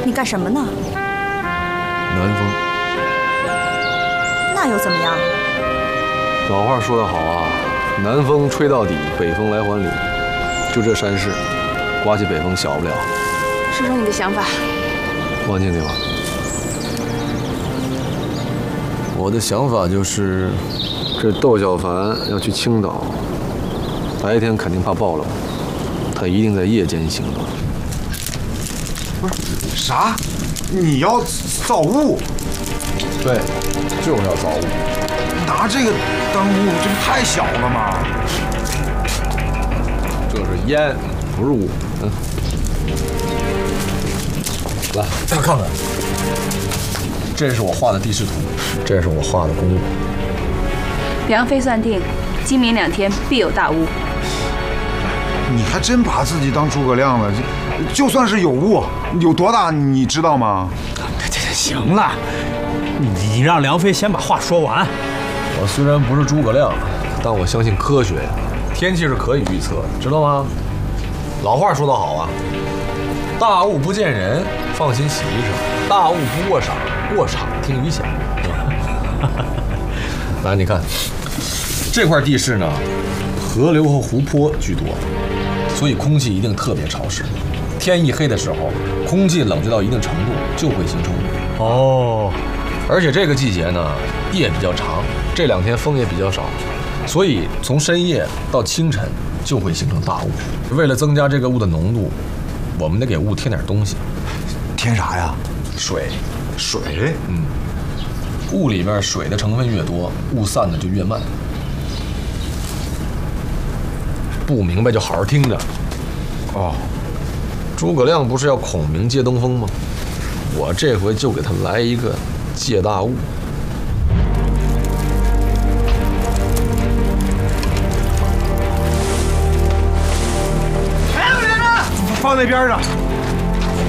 你干什么呢？ 南风。 那又怎么样？ 老话说得好啊，南风吹到底，北风来还里。就这山势，刮起北风小不了。 说说你的想法。 王经理吧，我的想法就是，这窦小凡要去青岛，白天肯定怕暴露，他一定在夜间行动。 不是啥？你要造物？ 对，就是要造物。 拿这个当物，这不太小了吗？ 这是烟，不是雾。来，大家看看，这是我画的地势图，这是我画的公路。 梁妃算定，今明2天必有大雾。 你还真把自己当诸葛亮了？就算是有雾，有多大你知道吗？ 行了，你让梁妃先把话说完。 我虽然不是诸葛亮，但我相信科学，天气是可以预测的，知道吗？老话说得好啊，大雾不见人，放心洗衣裳；大雾不过场，过场听雨响。来，你看这块地势呢，河流和湖泊居多，所以空气一定特别潮湿。天一黑的时候，空气冷却到一定程度，就会形成雨。 哦， 而且这个季节呢，夜比较长，这2天风也比较少，所以从深夜到清晨就会形成大雾。为了增加这个雾的浓度，我们得给雾添点东西。 添啥呀？ 水。 水？ 雾里面水的成分越多，雾散的就越慢。不明白就好好听着。 哦， 诸葛亮不是要孔明借东风吗？我这回就给他来一个借大雾。 放那边上。